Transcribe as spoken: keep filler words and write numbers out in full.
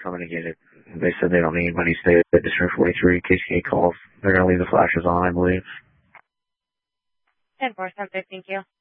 coming to get it. They said they don't need anybody to stay at District forty-three. K C A calls. They're going to leave the flashes on, I believe. ten four, sounds good. Thank you.